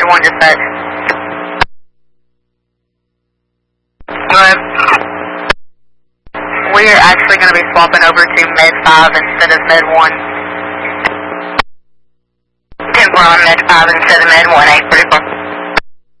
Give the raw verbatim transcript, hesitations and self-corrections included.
one dispatch. Good. We are actually going to be swapping over to Med five instead of Med one. Temple on Med five instead of Med one, eight thirty-four.